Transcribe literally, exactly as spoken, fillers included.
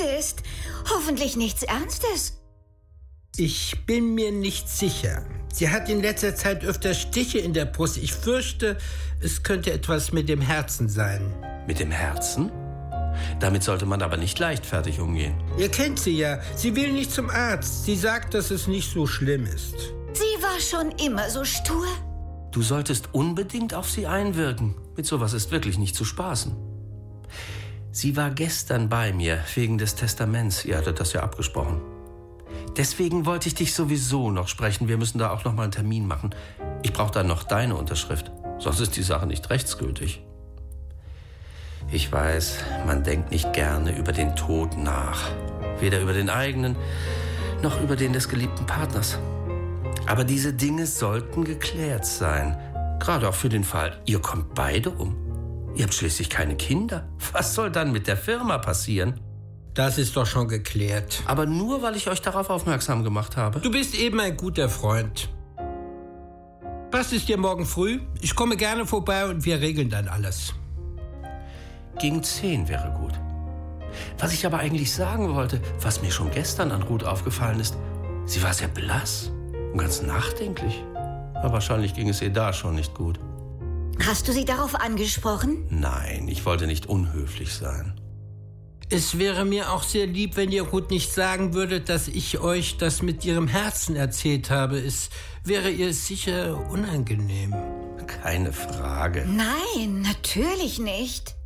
Akte ist. Hoffentlich nichts Ernstes. Ich bin mir nicht sicher. Sie hat in letzter Zeit öfter Stiche in der Brust. Ich fürchte, es könnte etwas mit dem Herzen sein. Mit dem Herzen? Damit sollte man aber nicht leichtfertig umgehen. Ihr kennt sie ja. Sie will nicht zum Arzt. Sie sagt, dass es nicht so schlimm ist. Sie war schon immer so stur. Du solltest unbedingt auf sie einwirken. Mit sowas ist wirklich nicht zu spaßen. Sie war gestern bei mir, wegen des Testaments. Ihr hattet das ja abgesprochen. Deswegen wollte ich dich sowieso noch sprechen. Wir müssen da auch noch mal einen Termin machen. Ich brauche dann noch deine Unterschrift. Sonst ist die Sache nicht rechtsgültig. Ich weiß, man denkt nicht gerne über den Tod nach. Weder über den eigenen, noch über den des geliebten Partners. Aber diese Dinge sollten geklärt sein. Gerade auch für den Fall, ihr kommt beide um. Ihr habt schließlich keine Kinder. Was soll dann mit der Firma passieren? Das ist doch schon geklärt. Aber nur, weil ich euch darauf aufmerksam gemacht habe. Du bist eben ein guter Freund. Was ist dir morgen früh? Ich komme gerne vorbei und wir regeln dann alles. Gegen zehn wäre gut. Was ich aber eigentlich sagen wollte, was mir schon gestern an Ruth aufgefallen ist, sie war sehr blass und ganz nachdenklich. Aber wahrscheinlich ging es ihr da schon nicht gut. Hast du sie darauf angesprochen? Nein, ich wollte nicht unhöflich sein. Es wäre mir auch sehr lieb, wenn ihr Ruth nicht sagen würdet, dass ich euch das mit ihrem Herzen erzählt habe. Es wäre ihr sicher unangenehm. Keine Frage. Nein, natürlich nicht.